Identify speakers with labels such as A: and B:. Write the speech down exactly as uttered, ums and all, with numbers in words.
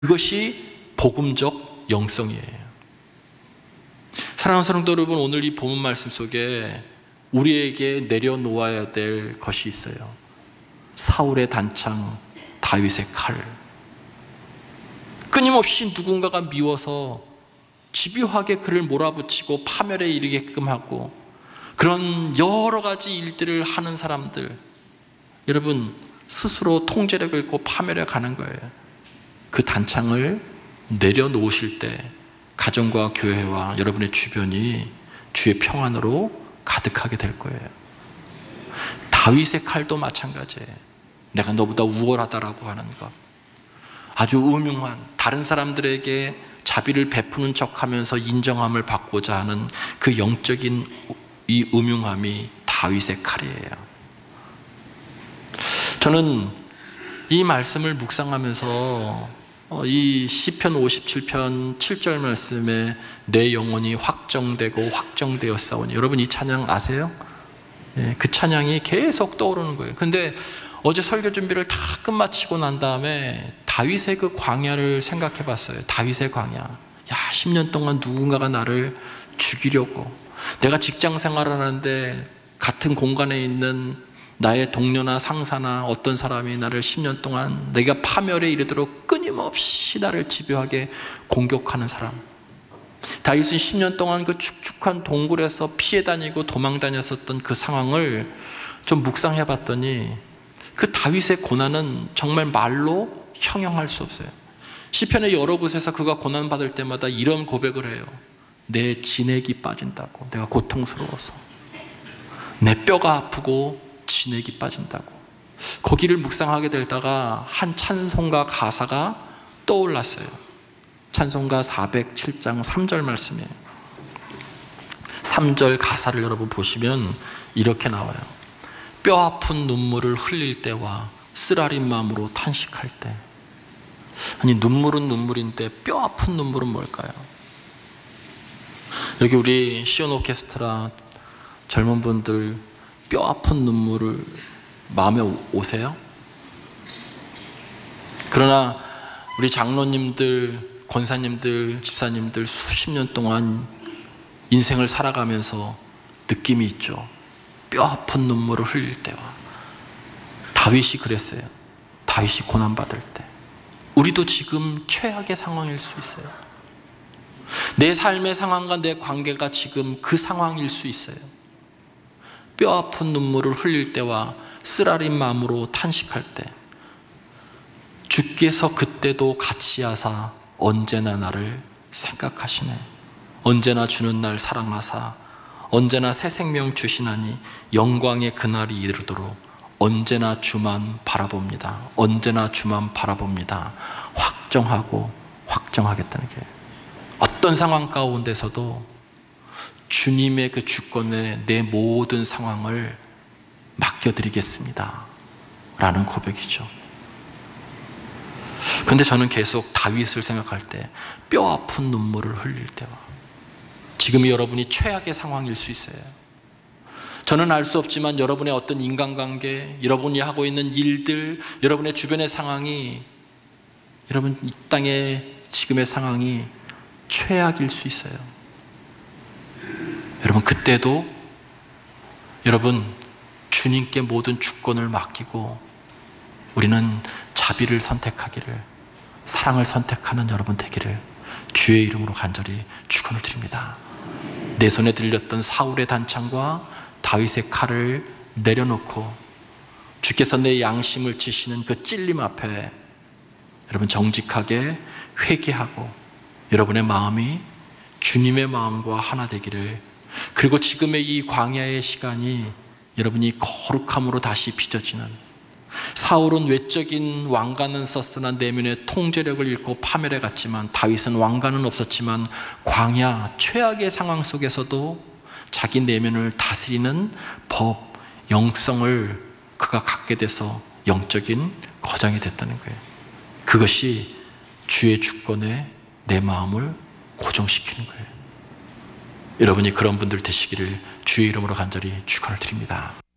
A: 그것이 복음적 영성이에요. 사랑하는 성도 여러분, 오늘 이 본문 말씀 속에 우리에게 내려놓아야 될 것이 있어요. 사울의 단창, 다윗의 칼. 끊임없이 누군가가 미워서 집요하게 그를 몰아붙이고 파멸에 이르게끔 하고 그런 여러 가지 일들을 하는 사람들, 여러분 스스로 통제력을 잃고 파멸에 가는 거예요. 그 단창을 내려놓으실 때 가정과 교회와 여러분의 주변이 주의 평안으로 가득하게 될 거예요. 다윗의 칼도 마찬가지예요. 내가 너보다 우월하다라고 하는 것, 아주 음흉한, 다른 사람들에게 자비를 베푸는 척하면서 인정함을 받고자 하는 그 영적인 이 음흉함이 다윗의 칼이에요. 저는 이 말씀을 묵상하면서 이 시편 오십칠 편 칠 절 말씀에 내 영혼이 확정되고 확정되었사오니, 여러분 이 찬양 아세요? 예, 그 찬양이 계속 떠오르는 거예요. 근데 어제 설교 준비를 다 끝마치고 난 다음에 다윗의 그 광야를 생각해 봤어요. 다윗의 광야. 야, 십 년 동안 누군가가 나를 죽이려고, 내가 직장 생활을 하는데 같은 공간에 있는 나의 동료나 상사나 어떤 사람이 나를 십 년 동안 내가 파멸에 이르도록 끊임없이 나를 집요하게 공격하는 사람. 다윗은 십 년 동안 그 축축한 동굴에서 피해 다니고 도망 다녔었던 그 상황을 좀 묵상해 봤더니 그 다윗의 고난은 정말 말로 형용할 수 없어요. 시편의 여러 곳에서 그가 고난받을 때마다 이런 고백을 해요. 내 진액이 빠진다고, 내가 고통스러워서 내 뼈가 아프고 진액이 빠진다고. 거기를 묵상하게 되다가 한 찬송가 가사가 떠올랐어요. 찬송가 사백칠 장 삼 절 말씀이에요. 삼 절 가사를 여러분 보시면 이렇게 나와요. 뼈 아픈 눈물을 흘릴 때와 쓰라린 마음으로 탄식할 때. 아니, 눈물은 눈물인데 뼈 아픈 눈물은 뭘까요? 여기 우리 시온 오케스트라 젊은 분들 뼈 아픈 눈물을 마음에 오세요? 그러나 우리 장로님들, 권사님들, 집사님들 수십 년 동안 인생을 살아가면서 느낌이 있죠. 뼈 아픈 눈물을 흘릴 때와. 다윗이 그랬어요. 다윗이 고난받을 때. 우리도 지금 최악의 상황일 수 있어요. 내 삶의 상황과 내 관계가 지금 그 상황일 수 있어요. 뼈 아픈 눈물을 흘릴 때와 쓰라린 마음으로 탄식할 때, 주께서 그때도 같이 하사 언제나 나를 생각하시네. 언제나 주는 날 사랑하사 언제나 새 생명 주시나니 영광의 그날이 이르도록 언제나 주만 바라봅니다. 언제나 주만 바라봅니다. 확정하고 확정하겠다는 게, 어떤 상황 가운데서도 주님의 그 주권에 내 모든 상황을 맡겨드리겠습니다 라는 고백이죠. 근데 저는 계속 다윗을 생각할 때 뼈 아픈 눈물을 흘릴 때와, 지금이 여러분이 최악의 상황일 수 있어요. 저는 알 수 없지만 여러분의 어떤 인간관계, 여러분이 하고 있는 일들, 여러분의 주변의 상황이, 여러분 이 땅의 지금의 상황이 최악일 수 있어요. 여러분 그때도 여러분 주님께 모든 주권을 맡기고 우리는 자비를 선택하기를, 사랑을 선택하는 여러분 되기를 주의 이름으로 간절히 축원을 드립니다. 내 손에 들렸던 사울의 단창과 다윗의 칼을 내려놓고 주께서 내 양심을 치시는 그 찔림 앞에 여러분 정직하게 회개하고 여러분의 마음이 주님의 마음과 하나 되기를, 그리고 지금의 이 광야의 시간이 여러분이 거룩함으로 다시 빚어지는, 사울은 외적인 왕관은 썼으나 내면의 통제력을 잃고 파멸에 갔지만, 다윗은 왕관은 없었지만 광야 최악의 상황 속에서도 자기 내면을 다스리는 법, 영성을 그가 갖게 돼서 영적인 거장이 됐다는 거예요. 그것이 주의 주권에 내 마음을 고정시키는 거예요. 여러분이 그런 분들 되시기를 주의 이름으로 간절히 축원을 드립니다.